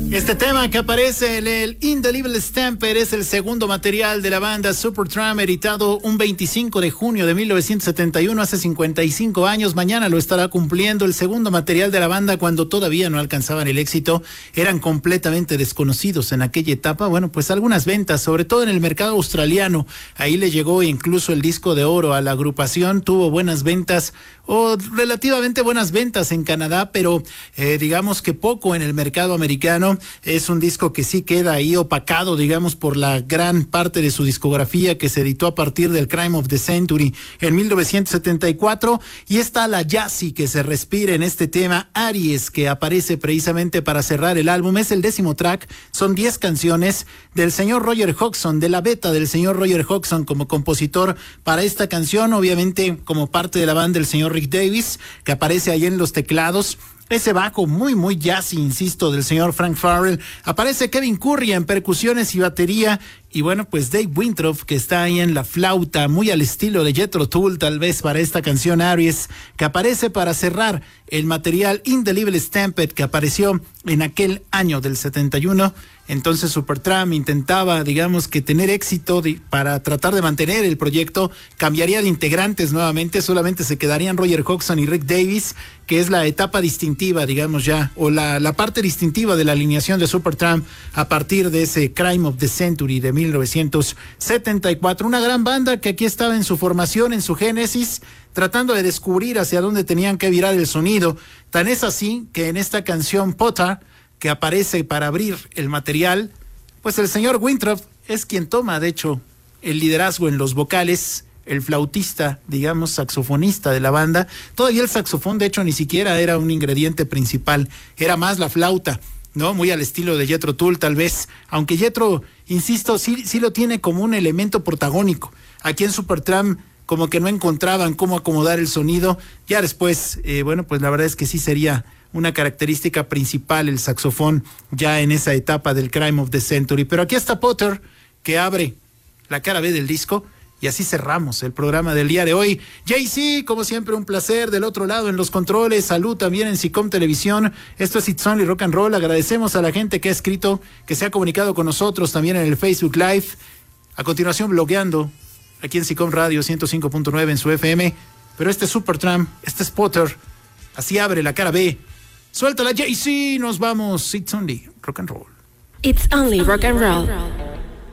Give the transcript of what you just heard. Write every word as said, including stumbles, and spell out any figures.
Este tema que aparece en el Indelible Stamper es el segundo material de la banda Supertramp, editado un veinticinco de junio de mil novecientos setenta y uno, hace cincuenta y cinco años. Mañana lo estará cumpliendo. El segundo material de la banda, cuando todavía no alcanzaban el éxito, eran completamente desconocidos en aquella etapa. Bueno, pues algunas ventas, sobre todo en el mercado australiano. Ahí le llegó incluso el disco de oro a la agrupación. Tuvo buenas ventas, o relativamente buenas ventas en Canadá, pero eh, digamos que poco en el mercado americano. Es un disco que sí queda ahí opacado, digamos, por la gran parte de su discografía que se editó a partir del Crime of the Century en mil novecientos setenta y cuatro, y está la jazzy que se respira en este tema, Aries, que aparece precisamente para cerrar el álbum. Es el décimo track, son diez canciones del señor Roger Hodgson, de la beta del señor Roger Hodgson como compositor para esta canción, obviamente como parte de la banda el señor Rick Davis, que aparece ahí en los teclados. Ese bajo muy, muy jazzy, insisto, del señor Frank Farrell. Aparece Kevin Curry en percusiones y batería. Y bueno, pues Dave Wintroff, que está ahí en la flauta, muy al estilo de Jethro Tull, tal vez, para esta canción Aries, que aparece para cerrar el material Indelible Stampede, que apareció en aquel año del setenta y uno. Entonces Supertramp intentaba, digamos, que tener éxito de, para tratar de mantener el proyecto. Cambiaría de integrantes nuevamente, solamente se quedarían Roger Hodgson y Rick Davis, que es la etapa distintiva, digamos ya, o la, la parte distintiva de la alineación de Supertramp a partir de ese Crime of the Century de mil novecientos setenta y cuatro. Una gran banda que aquí estaba en su formación, en su génesis, tratando de descubrir hacia dónde tenían que virar el sonido. Tan es así que en esta canción Potter, que aparece para abrir el material, pues el señor Wintroff es quien toma, de hecho, el liderazgo en los vocales, el flautista, digamos, saxofonista de la banda. Todavía el saxofón, de hecho, ni siquiera era un ingrediente principal, era más la flauta, ¿no? Muy al estilo de Jethro Tull, tal vez, aunque Jethro, insisto, sí, sí lo tiene como un elemento protagónico. Aquí en Supertramp como que no encontraban cómo acomodar el sonido. Ya después, eh, bueno, pues la verdad es que sí sería una característica principal el saxofón ya en esa etapa del Crime of the Century. Pero aquí está Potter, que abre la cara B del disco, y así cerramos el programa del día de hoy. Jay-Z, como siempre, un placer del otro lado en los controles. Salud también en SICOM Televisión. Esto es It's Only Rock and Roll. Agradecemos a la gente que ha escrito, que se ha comunicado con nosotros también en el Facebook Live. A continuación, blogueando aquí en SICOM Radio ciento cinco punto nueve en su F M. Pero este es Supertramp, este es Potter. Así abre la cara B. Suéltala, Jay-Z, nos vamos. It's Only Rock and Roll. It's Only Rock and Roll.